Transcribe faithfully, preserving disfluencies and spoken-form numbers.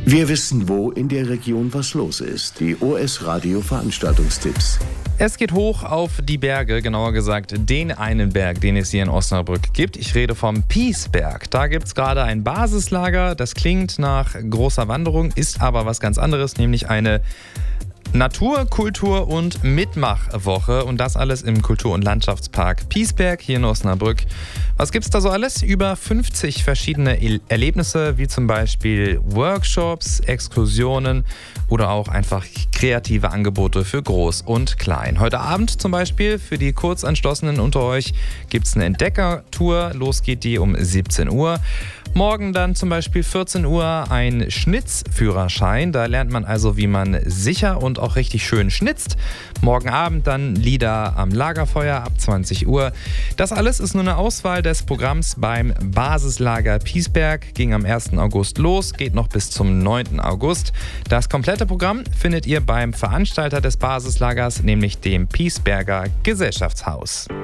Wir wissen, wo in der Region was los ist. Die O S Radio Veranstaltungstipps. Es geht hoch auf die Berge, genauer gesagt den einen Berg, den es hier in Osnabrück gibt. Ich rede vom Piesberg. Da gibt es gerade ein Basislager. Das klingt nach großer Wanderung, ist aber was ganz anderes, nämlich eine Natur-, Kultur- und Mitmachwoche und das alles im Kultur- und Landschaftspark Piesberg hier in Osnabrück. Was gibt's da so alles? Über fünfzig verschiedene Erlebnisse, wie zum Beispiel Workshops, Exkursionen oder auch einfach kreative Angebote für Groß und Klein. Heute Abend zum Beispiel für die Kurzentschlossenen unter euch gibt's eine Entdeckertour. Los geht die um siebzehn Uhr. Morgen dann zum Beispiel vierzehn Uhr ein Schnitzführerschein. Da lernt man also, wie man sicher und auch richtig schön schnitzt. Morgen Abend dann Lieder am Lagerfeuer ab zwanzig Uhr. Das alles ist nur eine Auswahl des Programms beim Basislager Piesberg. Ging am ersten August los, geht noch bis zum neunten August. Das komplette Programm findet ihr beim Veranstalter des Basislagers, nämlich dem Piesberger Gesellschaftshaus.